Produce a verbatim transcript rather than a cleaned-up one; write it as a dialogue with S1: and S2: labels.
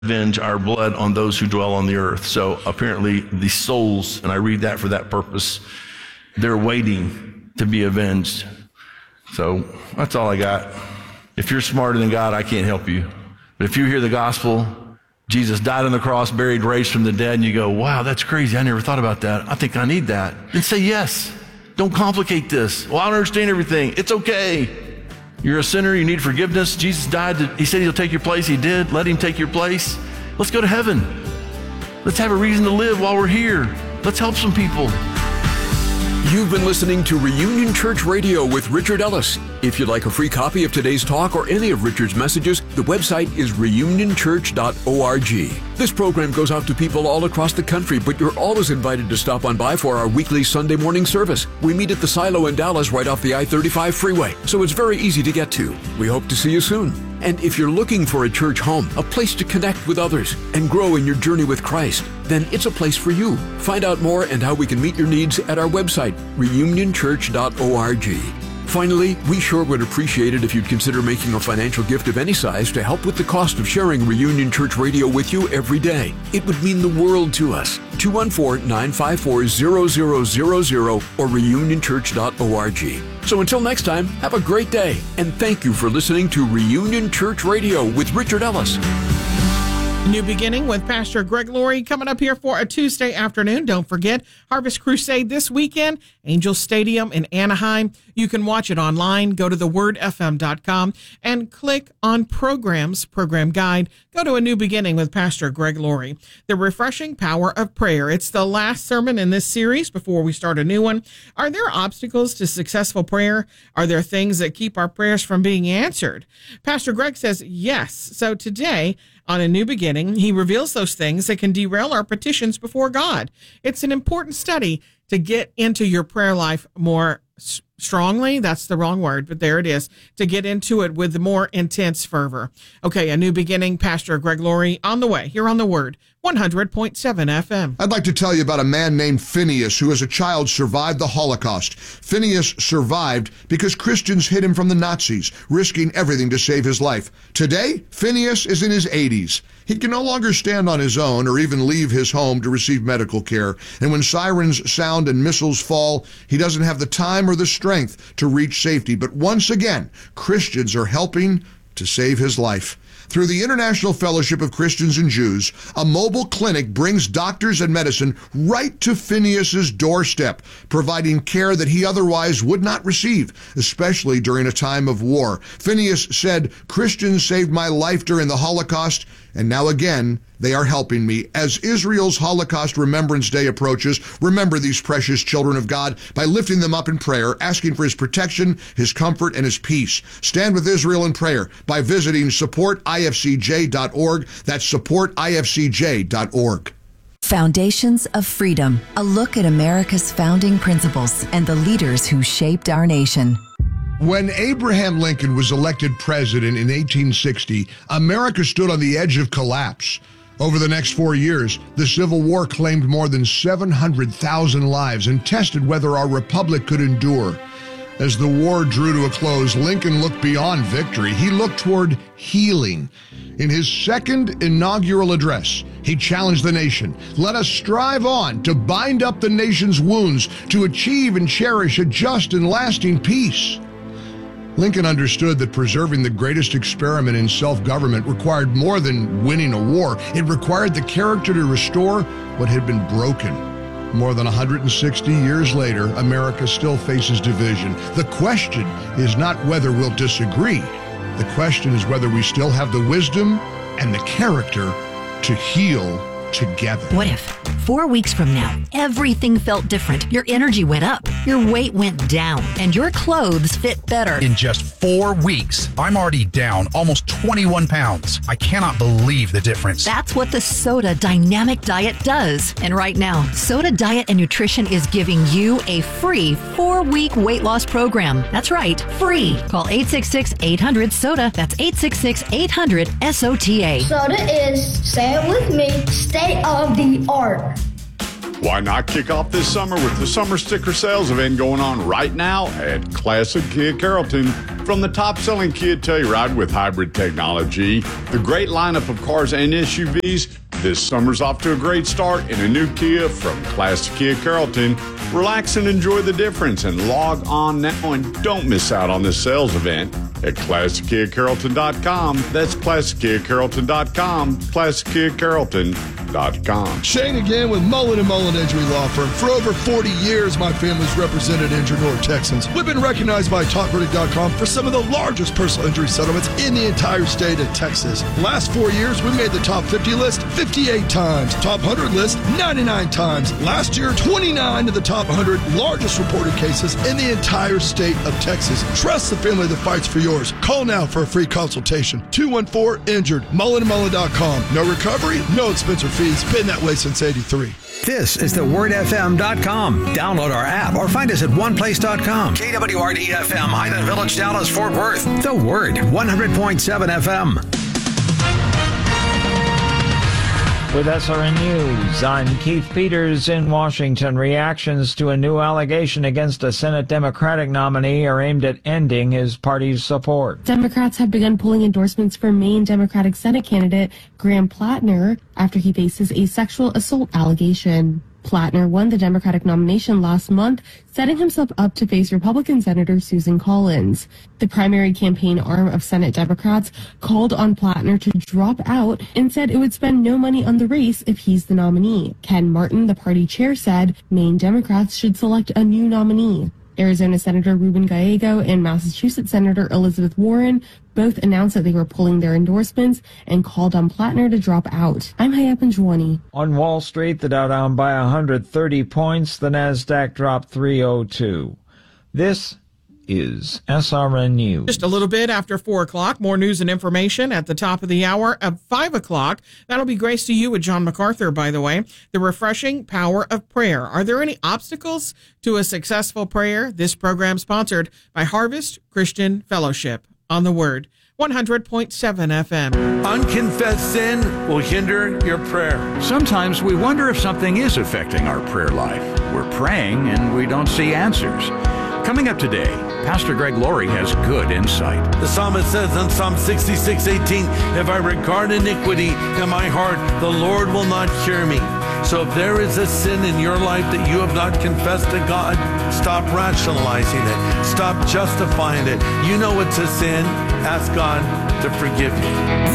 S1: avenge our blood on those who dwell on the earth. So apparently the souls, and I read that for that purpose, they're waiting to be avenged. So that's all I got. If you're smarter than God, I can't help you. But if you hear the gospel, Jesus died on the cross, buried, raised from the dead, and you go, wow, that's crazy. I never thought about that. I think I need that. Then say yes. Don't complicate this. Well, I don't understand everything. It's okay. You're a sinner. You need forgiveness. Jesus died. To, he said he'll take your place. He did. Let him take your place. Let's go to heaven. Let's have a reason to live while we're here. Let's help some people.
S2: You've been listening to Reunion Church Radio with Richard Ellis. If you'd like a free copy of today's talk or any of Richard's messages, the website is reunion church dot org. This program goes out to people all across the country, but you're always invited to stop on by for our weekly Sunday morning service. We meet at the Silo in Dallas right off the I thirty-five freeway, so it's very easy to get to. We hope to see you soon. And if you're looking for a church home, a place to connect with others and grow in your journey with Christ, then it's a place for you. Find out more and how we can meet your needs at our website, reunion church dot org. Finally, we sure would appreciate it if you'd consider making a financial gift of any size to help with the cost of sharing Reunion Church Radio with you every day. It would mean the world to us. two one four, nine five four, zero zero zero zero or reunion church dot org. So until next time, have a great day, and thank you for listening to Reunion Church Radio with Richard Ellis.
S3: New Beginning with Pastor Greg Laurie coming up here for a Tuesday afternoon. Don't forget, Harvest Crusade this weekend, Angel Stadium in Anaheim. You can watch it online. Go to the word f m dot com and click on Programs, Program Guide. Go to A New Beginning with Pastor Greg Laurie. The Refreshing Power of Prayer. It's the last sermon in this series before we start a new one. Are there obstacles to successful prayer? Are there things that keep our prayers from being answered? Pastor Greg says yes. So today, on A New Beginning, he reveals those things that can derail our petitions before God. It's an important study to get into your prayer life more s- strongly. That's the wrong word, but there it is. To get into it with more intense fervor. Okay, A New Beginning, Pastor Greg Laurie on the way here on The Word, one hundred point seven F M.
S4: I'd like to tell you about a man named Phineas who as a child survived the Holocaust. Phineas survived because Christians hid him from the Nazis, risking everything to save his life. Today, Phineas is in his eighties. He can no longer stand on his own or even leave his home to receive medical care. And when sirens sound and missiles fall, he doesn't have the time or the strength to reach safety. But once again, Christians are helping to save his life. Through the International Fellowship of Christians and Jews, a mobile clinic brings doctors and medicine right to Phineas's doorstep, providing care that he otherwise would not receive, especially during a time of war. Phineas said, "Christians saved my life during the Holocaust, and now again, they are helping me." As Israel's Holocaust Remembrance Day approaches, remember these precious children of God by lifting them up in prayer, asking for his protection, his comfort, and his peace. Stand with Israel in prayer by visiting support I F C J dot org. That's support I F C J dot org.
S5: Foundations of Freedom, a look at America's founding principles and the leaders who shaped our nation.
S4: When Abraham Lincoln was elected president in eighteen sixty, America stood on the edge of collapse. Over the next four years, the Civil War claimed more than seven hundred thousand lives and tested whether our republic could endure. As the war drew to a close, Lincoln looked beyond victory. He looked toward healing. In his second inaugural address, he challenged the nation. Let us strive on to bind up the nation's wounds, to achieve and cherish a just and lasting peace. Lincoln understood that preserving the greatest experiment in self-government required more than winning a war. It required the character to restore what had been broken. More than one hundred sixty years later, America still faces division. The question is not whether we'll disagree. The question is whether we still have the wisdom and the character to heal together.
S6: What if four weeks from now, everything felt different? Your energy went up, your weight went down, and your clothes fit better.
S7: In just four weeks, I'm already down almost twenty-one pounds. I cannot believe the difference.
S6: That's what the Soda Dynamic Diet does. And right now, Soda Diet and Nutrition is giving you a free four-week weight loss program. That's right, free. Call eight six six, eight hundred, SODA. That's eight six six, eight hundred, S O T A.
S8: Soda is, say it with me, state of the art. Why not kick off this summer with the summer sticker sales event going on right now at Classic Kia Carrollton? From the top-selling Kia Telluride with hybrid technology, the great lineup of cars and S U Vs, this summer's off to a great start in a new Kia from Classic Kia Carrollton. Relax and enjoy the difference and log on now and don't miss out on this sales event at classic kia carrollton dot com. That's classic kia carrollton dot com, classic kia carrollton dot com.
S9: Shane again with Mullen and Mullen Injury Law Firm. For over forty years, my family's represented injured North Texans. We've been recognized by talk verdict dot com for some of the largest personal injury settlements in the entire state of Texas. Last four years, we made the top fifty list fifty-eight times, top one hundred list ninety-nine times. Last year, twenty-nine of the top one hundred largest reported cases in the entire state of Texas. Trust the family that fights for yours. Call now for a free consultation. two one four injured, mullen and mullen dot com. No recovery, no expense or fees. Been that way since eighty-three.
S10: This is the word f m dot com. Download our app or find us at one place dot com. K W R D F M, Highland Village, Dallas, Fort Worth. The Word, one hundred point seven F M.
S11: With S R N News, I'm Keith Peters in Washington. Reactions to a new allegation against a Senate Democratic nominee are aimed at ending his party's support.
S12: Democrats have begun pulling endorsements for Maine Democratic Senate candidate Graham Plattner after he faces a sexual assault allegation. Plattner won the Democratic nomination last month, setting himself up to face Republican Senator Susan Collins. The primary campaign arm of Senate Democrats called on Plattner to drop out and said it would spend no money on the race if he's the nominee. Ken Martin, the party chair, said Maine Democrats should select a new nominee. Arizona Senator Ruben Gallego and Massachusetts Senator Elizabeth Warren both announced that they were pulling their endorsements and called on Plattner to drop out. I'm Hayat Panjwani.
S11: On Wall Street, the Dow down by one hundred thirty points. The Nasdaq dropped three oh two. This is S R N News.
S3: Just a little bit after four o'clock. More news and information at the top of the hour. At five o'clock, that'll be Grace to You with John MacArthur, by the way. The refreshing power of prayer. Are there any obstacles to a successful prayer? This program sponsored by Harvest Christian Fellowship on the Word, one hundred point seven F M.
S13: Unconfessed sin will hinder your prayer. Sometimes we wonder if something is affecting our prayer life. We're praying and we don't see answers. Coming up today, Pastor Greg Laurie has good insight.
S14: The psalmist says in Psalm sixty-six eighteen, if I regard iniquity in my heart, the Lord will not hear me. So if there is a sin in your life that you have not confessed to God, stop rationalizing it. Stop justifying it. You know it's a sin. Ask God to forgive you.